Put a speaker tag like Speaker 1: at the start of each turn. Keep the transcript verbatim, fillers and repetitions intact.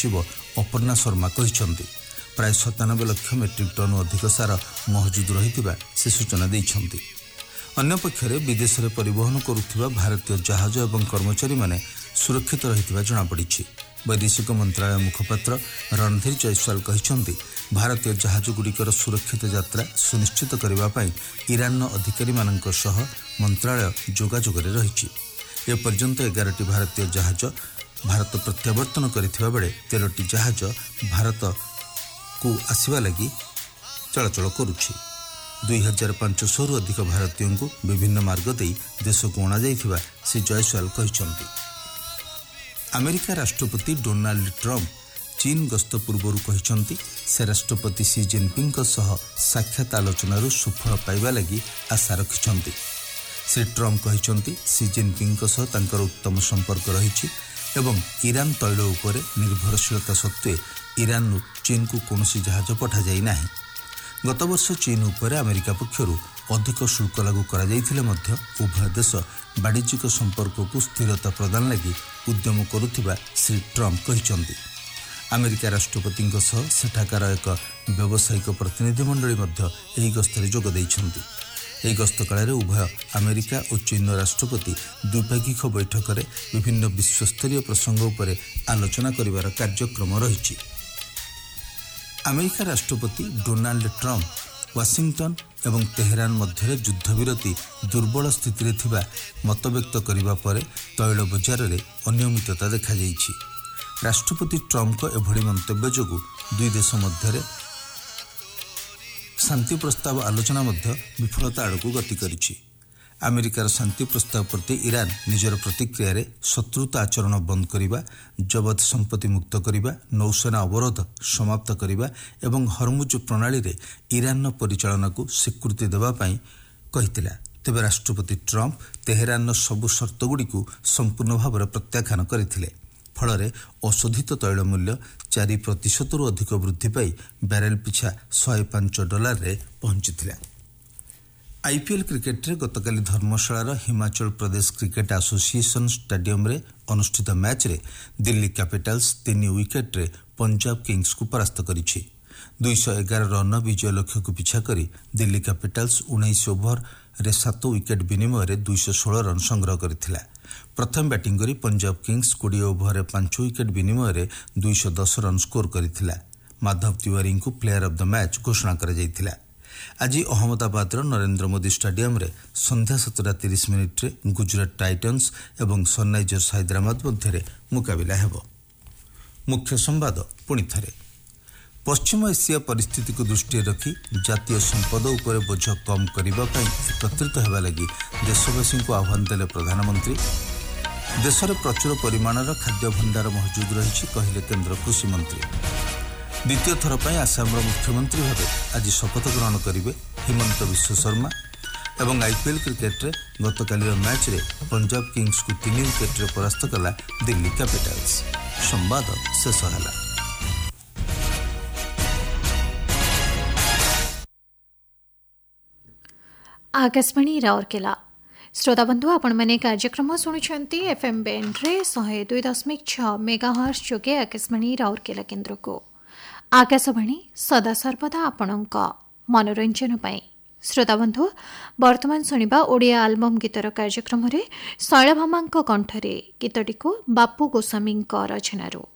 Speaker 1: ସଚିବ ଅପର୍ଣ୍ଣା ଶର୍ମା କହିଛନ୍ତି। ପ୍ରାୟ ସତାନବେ ଲକ୍ଷ ମେଟ୍ରିକ୍ ଟନ୍ ଅଧିକ ସାର ମହଜୁଦ ରହିଥିବା ସେ ସୂଚନା ଦେଇଛନ୍ତି। ଅନ୍ୟପକ୍ଷରେ ବିଦେଶରେ ପରିବହନ କରୁଥିବା ଭାରତୀୟ ଜାହାଜ ଏବଂ କର୍ମଚାରୀମାନେ ସୁରକ୍ଷିତ ରହିଥିବା ଜଣାପଡ଼ିଛି। ବୈଦେଶିକ ମନ୍ତ୍ରଣାଳୟ ମୁଖପାତ୍ର ରଣଧୀର ଜୟସ୍ୱାଲ କହିଛନ୍ତି, ଭାରତୀୟ ଜାହାଜଗୁଡ଼ିକର ସୁରକ୍ଷିତ ଯାତ୍ରା ସୁନିଶ୍ଚିତ କରିବା ପାଇଁ ଇରାନର ଅଧିକାରୀମାନଙ୍କ ସହ ମନ୍ତ୍ରଣାଳୟ ଯୋଗାଯୋଗରେ ରହିଛି। ଏପର୍ଯ୍ୟନ୍ତ ଏଗାରଟି ଭାରତୀୟ ଜାହାଜ ଭାରତ ପ୍ରତ୍ୟାବର୍ତ୍ତନ କରିଥିବା ବେଳେ ତେରଟି ଜାହାଜ ଭାରତକୁ ଆସିବା ଲାଗି ଚଳାଚଳ କରୁଛି। ଦୁଇ ହଜାର ପାଞ୍ଚଶହରୁ ଅଧିକ ଭାରତୀୟଙ୍କୁ ବିଭିନ୍ନ ମାର୍ଗ ଦେଇ ଦେଶକୁ ଅଣାଯାଇଥିବା ଶ୍ରୀ ଜୟସ୍ୱାଲ କହିଛନ୍ତି। ଆମେରିକା ରାଷ୍ଟ୍ରପତି ଡୋନାଲ୍ଡ ଟ୍ରମ୍ପ ଚୀନ ଗସ୍ତ ପୂର୍ବରୁ କହିଛନ୍ତି, ସେ ରାଷ୍ଟ୍ରପତି ସି ଜିନପିଙ୍ଗଙ୍କ ସହ ସାକ୍ଷାତ ଆଲୋଚନାରୁ ସୁଫଳ ପାଇବା ଲାଗି ଆଶା ରଖିଛନ୍ତି। ଶ୍ରୀ ଟ୍ରମ୍ପ କହିଛନ୍ତି, ସି ଜିନପିଙ୍ଗଙ୍କ ସହ ତାଙ୍କର ଉତ୍ତମ ସମ୍ପର୍କ ରହିଛି ଏବଂ ଇରାନ ତୈଳ ଉପରେ ନିର୍ଭରଶୀଳତା ସତ୍ତ୍ୱେ ଇରାନରୁ ଚୀନକୁ କୌଣସି ଜାହାଜ ପଠାଯାଇ ନାହିଁ। ଗତବର୍ଷ ଚୀନ ଉପରେ ଆମେରିକା ପକ୍ଷରୁ ଅଧିକ ଶୁଳ୍କ ଲାଗୁ କରାଯାଇଥିଲେ ମଧ୍ୟ ଉଭୟ ଦେଶ ବାଣିଜ୍ୟିକ ସମ୍ପର୍କକୁ ସ୍ଥିରତା ପ୍ରଦାନ ଲାଗି ଉଦ୍ୟମ କରୁଥିବା ଶ୍ରୀ ଟ୍ରମ୍ପ କହିଛନ୍ତି। ଆମେରିକା ରାଷ୍ଟ୍ରପତିଙ୍କ ସହ ସେଠାକାର ଏକ ବ୍ୟବସାୟିକ ପ୍ରତିନିଧି ମଣ୍ଡଳୀ ମଧ୍ୟ ଏହି ଗସ୍ତରେ ଯୋଗ ଦେଇଛନ୍ତି। ଏହି ଗସ୍ତ କାଳରେ ଉଭୟ ଆମେରିକା ଓ ଚୀନର ରାଷ୍ଟ୍ରପତି ଦ୍ୱିପାକ୍ଷିକ ବୈଠକରେ ବିଭିନ୍ନ ବିଶ୍ୱସ୍ତରୀୟ ପ୍ରସଙ୍ଗ ଉପରେ ଆଲୋଚନା କରିବାର କାର୍ଯ୍ୟକ୍ରମ ରହିଛି। ଆମେରିକା ରାଷ୍ଟ୍ରପତି ଡୋନାଲ୍ଡ ଟ୍ରମ୍ପ ୱାଶିଂଟନ ଏବଂ ତେହେରାନ ମଧ୍ୟରେ ଯୁଦ୍ଧବିରତି ଦୁର୍ବଳ ସ୍ଥିତିରେ ଥିବା ମତବ୍ୟକ୍ତ କରିବା ପରେ ତୈଳ ବଜାରରେ ଅନିୟମିତତା ଦେଖାଯାଇଛି। ରାଷ୍ଟ୍ରପତି ଟ୍ରମ୍ପଙ୍କ ଏଭଳି ମନ୍ତବ୍ୟ ଯୋଗୁଁ ଦୁଇ ଦେଶ ମଧ୍ୟରେ ଶାନ୍ତି ପ୍ରସ୍ତାବ ଆଲୋଚନା ମଧ୍ୟ ବିଫଳତା ଆଡ଼କୁ ଗତି କରିଛି। ଆମେରିକାର ଶାନ୍ତି ପ୍ରସ୍ତାବ ପ୍ରତି ଇରାନ ନିଜର ପ୍ରତିକ୍ରିୟାରେ ଶତ୍ରୁତା ଆଚରଣ ବନ୍ଦ କରିବା, ଜବତ ସମ୍ପତ୍ତି ମୁକ୍ତ କରିବା, ନୌସେନା ଅବରୋଧ ସମାପ୍ତ କରିବା ଏବଂ ହରମୁଜ ପ୍ରଣାଳୀରେ ଇରାନର ପରିଚାଳନାକୁ ସ୍ୱୀକୃତି ଦେବା ପାଇଁ କହିଥିଲା। ତେବେ ରାଷ୍ଟ୍ରପତି ଟ୍ରମ୍ପ ତେହେରାନର ସବୁ ସର୍ତ୍ତଗୁଡ଼ିକୁ ସମ୍ପୂର୍ଣ୍ଣ ଭାବରେ ପ୍ରତ୍ୟାଖ୍ୟାନ କରିଥିଲେ। ଫଳରେ ଅଶୋଧିତ ତୈଳ ମୂଲ୍ୟ ଚାରି ପ୍ରତିଶତରୁ ଅଧିକ ବୃଦ୍ଧି ପାଇ ବ୍ୟାରେଲ ପିଛା ଶହେ ପାଞ୍ଚ ଡଲାରରେ ପହଞ୍ଚିଥିଲା। ଆଇପିଏଲ୍ କ୍ରିକେଟରେ ଗତକାଲି ଧର୍ମଶାଳାର ହିମାଚଳ ପ୍ରଦେଶ କ୍ରିକେଟ ଆସୋସିଏସନ ଷ୍ଟାଡିୟମରେ ଅନୁଷ୍ଠିତ ମ୍ୟାଚ୍ରେ ଦିଲ୍ଲୀ କ୍ୟାପିଟାଲ୍ସ ତିନି ୱିକେଟ୍ରେ ପଞ୍ଜାବ କିଙ୍ଗସକୁ ପରାସ୍ତ କରିଛି। ଦୁଇଶହ ଏଗାର ରନ୍ର ବିଜୟ ଲକ୍ଷ୍ୟକୁ ପିଛା କରି ଦିଲ୍ଲୀ କ୍ୟାପିଟାଲ୍ସ ଉଣେଇଶ ଓଭରରେ ସାତ ୱିକେଟ୍ ବିନିମୟରେ ଦୁଇଶହ ଷୋହଳ ରନ୍ ସଂଗ୍ରହ କରିଥିଲା। ପ୍ରଥମ ବ୍ୟାଟିଂ କରି ପଞ୍ଜାବ କିଙ୍ଗସ କୋଡ଼ିଏ ଓଭରରେ ପାଞ୍ଚ ୱିକେଟ୍ ବିନିମୟରେ ଦୁଇଶହ ଦଶ ରନ୍ ସ୍କୋର କରିଥିଲା। Madhav ତିୱାରୀଙ୍କୁ player of the match ଘୋଷଣା କରାଯାଇଥିଲା। ଆଜି ଅହମ୍ମଦାବାଦର ନରେନ୍ଦ୍ର ମୋଦି ଷ୍ଟାଡିୟମରେ ସନ୍ଧ୍ୟା ସାତଟା ତିରିଶ ମିନିଟ୍ରେ ଗୁଜରାଟ ଟାଇଟନ୍ସ ଏବଂ ସନ୍ରାଇଜର୍ସ ହାଇଦ୍ରାବାଦ ମଧ୍ୟରେ ମୁକାବିଲା ହେବ। ମୁଖ୍ୟ ସମ୍ବାଦ ପୁଣି ଥରେ। ପଶ୍ଚିମ ଏସିଆ ପରିସ୍ଥିତିକୁ ଦୃଷ୍ଟିରେ ରଖି ଜାତୀୟ ସମ୍ପଦ ଉପରେ ବୋଝ କମ୍ କରିବା ପାଇଁ ଏକତ୍ରିତ ହେବା ଲାଗି ଦେଶବାସୀଙ୍କୁ ଆହ୍ୱାନ ଦେଲେ ପ୍ରଧାନମନ୍ତ୍ରୀ। ଦେଶରେ ପ୍ରଚୁର ପରିମାଣର ଖାଦ୍ୟ ଭଣ୍ଡାର ମହଜୁଦ ରହିଛି କହିଲେ କେନ୍ଦ୍ର କୃଷିମନ୍ତ୍ରୀ। ଦ୍ୱିତୀୟ ଥର ପାଇଁ ଆସାମର ମୁଖ୍ୟମନ୍ତ୍ରୀ ଭାବେ ଆଜି ଶପଥ ଗ୍ରହଣ କରିବେ ହିମନ୍ତ ବିଶ୍ୱ ଶର୍ମା ଏବଂ ଆଇପିଏଲ୍ କ୍ରିକେଟରେ ଗତକାଲିର ମ୍ୟାଚ୍ରେ ପଞ୍ଜାବ କିଙ୍ଗସକୁ ତିନି ୱିକେଟ୍ରେ ପରାସ୍ତ କଲା ଦିଲ୍ଲୀ କ୍ୟାପିଟାଲ୍ସ। ସମ୍ବାଦ ଶେଷ ହେଲା।
Speaker 2: आकाशवाणी राउरकेला श्रोताबंधु आपण मैंने कार्यक्रम शुणुंट एफएम बैंड्रे शहे दुई दशमिक छ मेगाहर्ट्ज जोगे आकाशवाणी राउरकेला केन्द्र को। आकाशवाणी सदा सर्वदा आपणक मनोरंजन पाई। श्रोताबंधु वर्तमान शुणा ओडिया आलबम गीतर कार्यक्रम शैलभामा कंठरे गीतटी बापू गोस्वामी रचनारू।